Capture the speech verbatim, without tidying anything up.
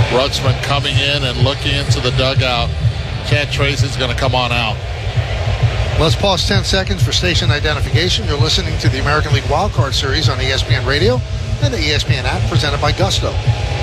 Rutschman coming in and looking into the dugout. Chad Tracy's going to come on out. Let's pause ten seconds for station identification. You're listening to the American League Wildcard Series on E S P N Radio and the E S P N app, presented by Gusto.